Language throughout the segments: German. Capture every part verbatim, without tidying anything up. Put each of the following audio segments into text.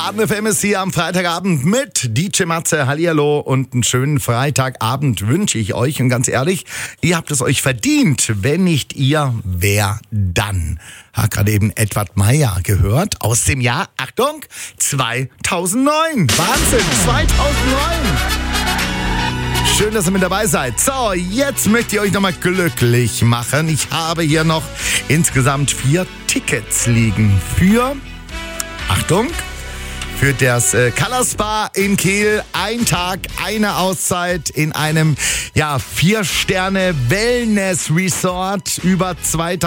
Baden F M ist hier am Freitagabend mit D J Matze. Hallihallo und einen schönen Freitagabend wünsche ich euch. Und ganz ehrlich, ihr habt es euch verdient. Wenn nicht ihr, wer dann? Hat gerade eben Edward Meyer gehört aus dem Jahr, Achtung, zweitausendneun. Wahnsinn, zweitausendneun. Schön, dass ihr mit dabei seid. So, jetzt möchte ich euch nochmal glücklich machen. Ich habe hier noch insgesamt vier Tickets liegen für, Achtung, für das äh, Color Spa in Kehl. Ein Tag, eine Auszeit in einem ja vier Sterne Wellness Resort über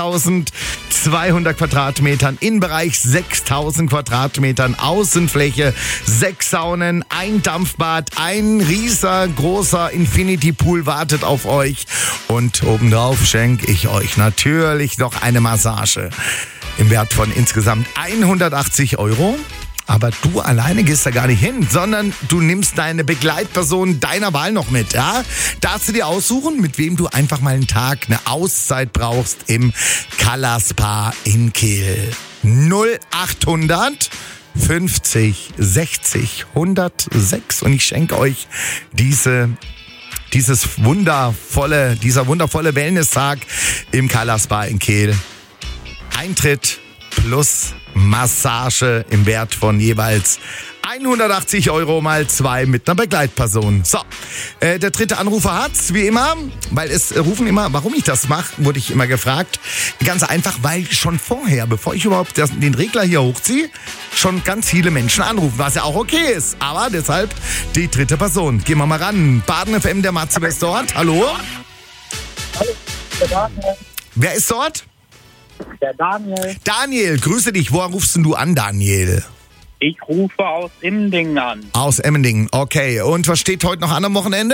zweitausendzweihundert Quadratmetern, Innenbereich sechstausend Quadratmetern, Außenfläche, sechs Saunen, ein Dampfbad, ein riesengroßer Infinity Pool wartet auf euch und obendrauf schenke ich euch natürlich noch eine Massage im Wert von insgesamt hundertachtzig Euro. Aber du alleine gehst da gar nicht hin, sondern du nimmst deine Begleitperson deiner Wahl noch mit. Ja? Darfst du dir aussuchen, mit wem du einfach mal einen Tag eine Auszeit brauchst im Color Spa in Kehl. null achthundert fünfzig sechzig hundertsechs und ich schenke euch diese dieses wundervolle, dieser wundervolle Wellness-Tag im Color Spa in Kehl. Eintritt plus Massage im Wert von jeweils hundertachtzig Euro mal zwei mit einer Begleitperson. So, äh, der dritte Anrufer hat's, wie immer, weil es rufen immer, warum ich das mache, wurde ich immer gefragt. Ganz einfach, weil schon vorher, bevor ich überhaupt das, den Regler hier hochziehe, schon ganz viele Menschen anrufen, was ja auch okay ist. Aber deshalb die dritte Person. Gehen wir mal ran. Baden F M, der Matze ist dort. Hallo? Hallo, der Daniel. Wer ist dort? Der Daniel. Daniel, grüße dich. Woher rufst denn du an, Daniel? Ich rufe aus Emmendingen an. Aus Emmendingen, okay. Und was steht heute noch an am Wochenende?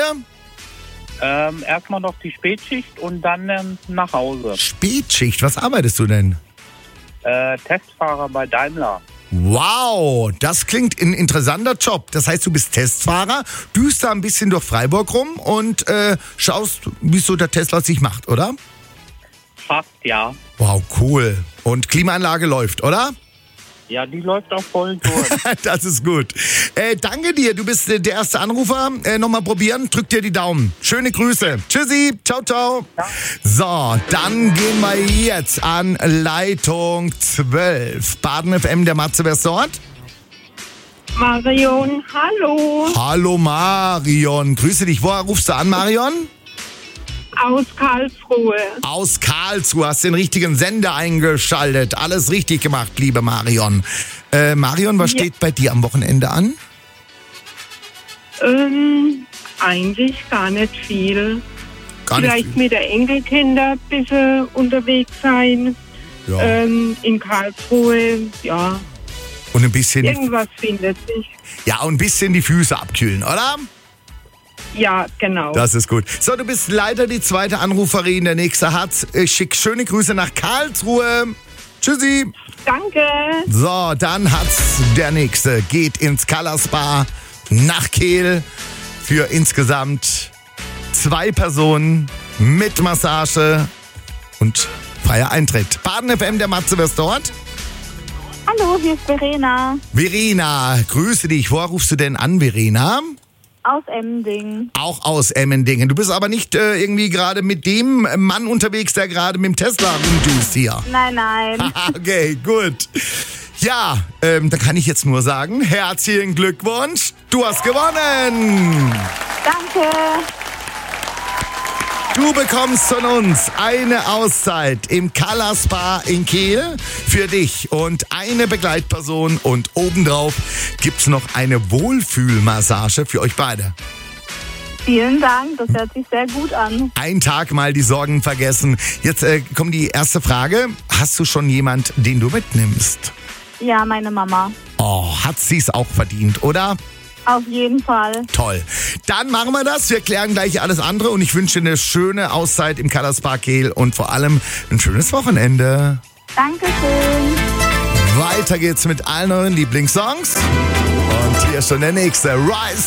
Ähm, erstmal noch die Spätschicht und dann ähm, nach Hause. Spätschicht, was arbeitest du denn? Äh, Testfahrer bei Daimler. Wow, das klingt ein interessanter Job. Das heißt, du bist Testfahrer, düst da ein bisschen durch Freiburg rum und äh, schaust, wie so der Tesla sich macht, oder? Fast, ja. Wow, cool. Und Klimaanlage läuft, oder? Ja, die läuft auch voll durch. Das ist gut. Äh, danke dir, du bist äh, der erste Anrufer. Äh, Nochmal probieren, drück dir die Daumen. Schöne Grüße. Tschüssi, ciao, ciao. Ja. So, dann gehen wir jetzt an Leitung zwölf. Baden F M, der Matze, wer ist dort? Marion, hallo. Hallo Marion, grüße dich. Woher rufst du an, Marion? Aus Karlsruhe. Aus Karlsruhe, hast den richtigen Sender eingeschaltet. Alles richtig gemacht, liebe Marion. Äh, Marion, was Ja. steht bei dir am Wochenende an? Ähm, eigentlich gar nicht viel. Gar nicht Vielleicht viel. mit der Enkelkinder ein bisschen unterwegs sein. Ja. Ähm, in Karlsruhe, ja, Und ein bisschen, irgendwas findet sich. ja, und ein bisschen die Füße abkühlen, oder? Ja, genau. Das ist gut. So, du bist leider die zweite Anruferin. Der nächste hat's. Ich schick schöne Grüße nach Karlsruhe. Tschüssi. Danke. So, dann hat's der nächste. Geht ins Color Spa nach Kehl für insgesamt zwei Personen mit Massage und freier Eintritt. Baden F M, der Matze, wer ist dort? Hallo, hier ist Verena Verena, grüße dich. Woher rufst du denn an, Verena? aus Emmendingen. Auch aus Emmendingen. Du bist aber nicht äh, irgendwie gerade mit dem Mann unterwegs, der gerade mit dem Tesla rumdüst hier. Nein, nein. Okay, gut. Ja, ähm, da kann ich jetzt nur sagen, herzlichen Glückwunsch. Du hast gewonnen. Danke. Du bekommst von uns eine Auszeit im Color Spa in Kehl für dich und eine Begleitperson und obendrauf gibt's noch eine Wohlfühlmassage für euch beide. Vielen Dank, das hört sich sehr gut an. Ein Tag mal die Sorgen vergessen. Jetzt äh, kommt die erste Frage. Hast du schon jemand, den du mitnimmst? Ja, meine Mama. Oh, hat sie's auch verdient, oder? Auf jeden Fall. Toll. Dann machen wir das. Wir klären gleich alles andere und ich wünsche dir eine schöne Auszeit im Color Spa Kehl und vor allem ein schönes Wochenende. Dankeschön. Weiter geht's mit allen euren Lieblingssongs. Und hier ist schon der nächste. Rise